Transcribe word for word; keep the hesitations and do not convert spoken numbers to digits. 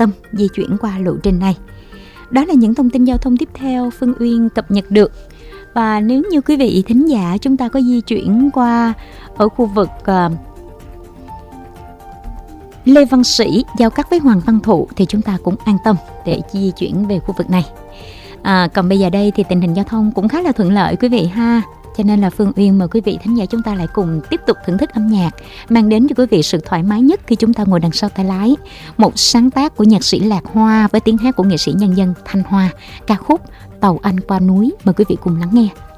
tâm di chuyển qua lộ trình này. Đó là những thông tin giao thông tiếp theo Phương Uyên cập nhật được. Và nếu như quý vị thính giả chúng ta có di chuyển qua ở khu vực uh, Lê Văn Sĩ giao cắt với Hoàng Văn Thụ thì chúng ta cũng an tâm để di chuyển về khu vực này. À, còn bây giờ đây thì tình hình giao thông cũng khá là thuận lợi quý vị ha. Cho nên là Phương Uyên mời quý vị thính giả chúng ta lại cùng tiếp tục thưởng thức âm nhạc, mang đến cho quý vị sự thoải mái nhất khi chúng ta ngồi đằng sau tay lái. Một sáng tác của nhạc sĩ Lạc Hoa với tiếng hát của nghệ sĩ nhân dân Thanh Hoa, ca khúc Tàu Anh Qua Núi. Mời quý vị cùng lắng nghe.